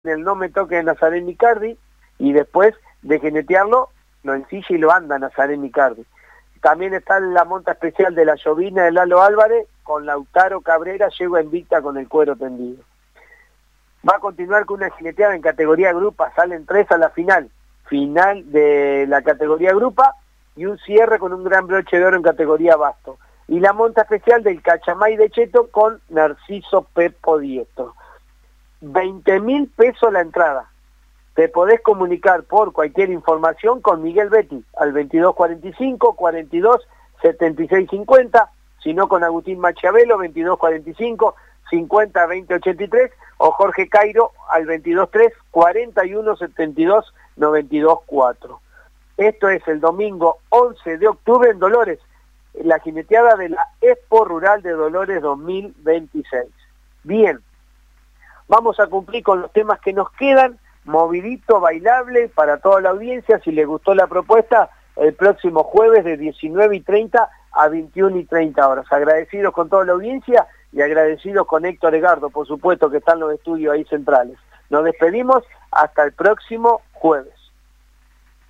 el No Me Toque Nazareno Icardi, y después de jinetearlo, lo ensilla y lo anda Nazareno Icardi. También está la monta especial de la Llovina de Lalo Álvarez, con Lautaro Cabrera, llegó invicta con el cuero tendido. Va a continuar con una jineteada en categoría grupa, salen 3 a la final de la categoría grupa, y un cierre con un gran broche de oro en categoría basto. Y la monta especial del Cachamay de Cheto con Narciso Pepo Dieto. 20.000 pesos la entrada. Te podés comunicar por cualquier información con Miguel Betti al 2245 42 76 50, sino con Agustín Machiavelo 2245 50 20 83, o Jorge Cairo al 223 41 72 92 4. Esto es el domingo 11 de octubre en Dolores, la jineteada de la Expo Rural de Dolores 2026. Bien, vamos a cumplir con los temas que nos quedan, movidito, bailable, para toda la audiencia. Si les gustó la propuesta, el próximo jueves de 19:30 a 21:30 horas. Agradecidos con toda la audiencia y agradecidos con Héctor Egardo, por supuesto, que están los estudios ahí centrales. Nos despedimos hasta el próximo jueves.